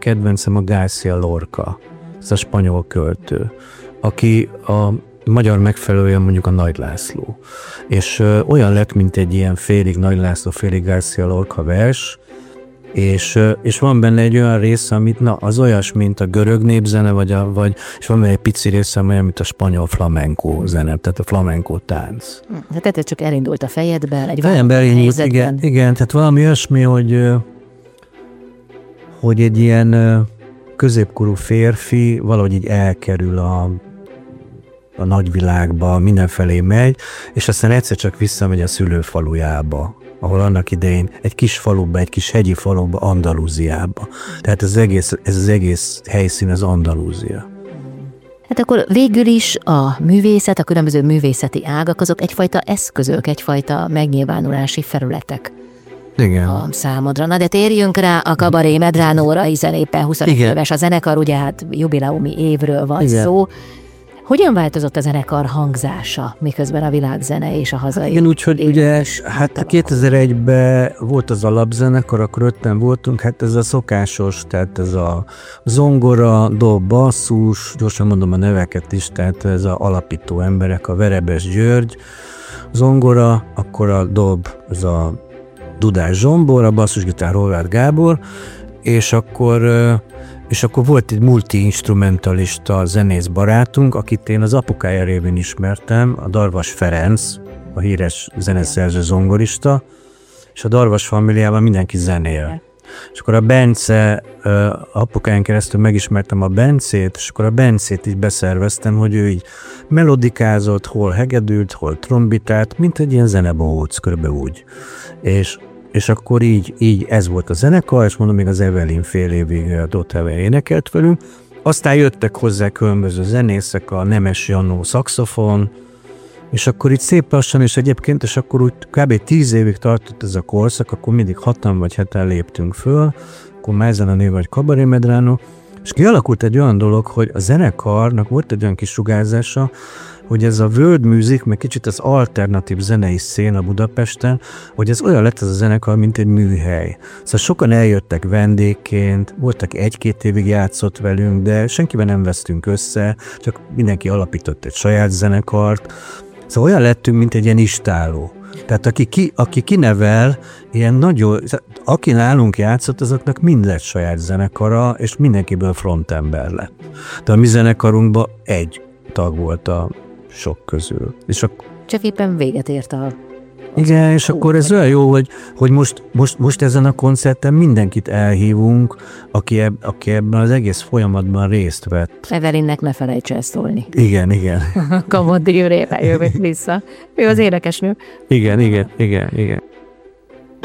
kedvencem a García Lorca, ez a spanyol költő, aki a magyar megfelelője mondjuk a Nagy László. És olyan lett, mint egy ilyen félig Nagy László, félig García Lorca vers, és van benne egy olyan része, amit az olyas, mint a görög népzene, és van benne egy pici része, olyan, mint a spanyol flamenco zene, tehát a flamenco tánc. Tehát ez csak elindult a fejedben, egy igen, tehát valami olyasmi, hogy egy ilyen középkorú férfi valahogy így elkerül a nagyvilágba, mindenfelé megy, és aztán egyszer csak visszamegy a szülőfalujába, ahol annak idején egy kis faluba, egy kis hegyi faluba, Andalúziába. Tehát ez az egész helyszín az Andalúzia. Hát akkor végül is a művészet, a különböző művészeti ágak, azok egyfajta eszközök, egyfajta megnyilvánulási felületek. Igen. A számodra. Na de térjünk rá a Kabaré Medranóra, hiszen éppen 25 éves a zenekar, ugye hát jubileumi évről van szó. Hogyan változott a zenekar hangzása, miközben a világzene és a hazai? Igen, úgyhogy ugye, hát 2001-ben volt az alapzenekar, akkor 5-en voltunk, hát ez a szokásos, tehát ez a zongora, dob, basszus, gyorsan mondom a neveket is, tehát ez az alapító emberek, a Verebes György, zongora, akkor a dob, ez a Dudás Zsombor, a basszusgitár Horváth Gábor, és akkor volt egy multi-instrumentalista zenész barátunk, akit én az apukája révén ismertem, a Darvas Ferenc, a híres zeneszerző zongorista, és a Darvas familiában mindenki zenél. És akkor a Bence, apukáján keresztül megismertem a Bencét, és akkor a Bencét így beszerveztem, hogy ő így melodikázott, hol hegedült, hol trombitált, mint egy ilyen zenebohóc, körülbelül úgy. És akkor így ez volt a zenekar, és mondom, még az Evelyn fél évig a Dotteve énekelt velünk. Aztán jöttek hozzá különböző zenészek, a Nemes Jannó szaxofon, és akkor itt szép lassan, és egyébként, és akkor úgy kb. 10 évig tartott ez a korszak, akkor mindig 6-an vagy 7-en léptünk föl, akkor már ezen a név vagy Kabaré Medrano, és kialakult egy olyan dolog, hogy a zenekarnak volt egy olyan kis sugárzása, hogy ez a world music, meg kicsit az alternatív zenei széna Budapesten, hogy ez olyan lett ez a zenekar, mint egy műhely. Szóval sokan eljöttek vendégként, voltak 1-2 évig játszott velünk, de senkivel nem vesztünk össze, csak mindenki alapított egy saját zenekart. Szóval olyan lettünk, mint egy ilyen istálló. Tehát aki kinevel, ilyen nagyon, aki nálunk játszott, azoknak mind lett saját zenekara, és mindenkiből frontember lett. De a mi zenekarunkban egy tag volt a sok közül. És csak éppen véget ért a... Igen, és akkor ez olyan jó, hogy most ezen a koncerten mindenkit elhívunk, aki ebben az egész folyamatban részt vett. Evelynnek ne felejts el szólni. Igen. Kamodi jövőre jövök vissza. Ő az énekesnő. Igen.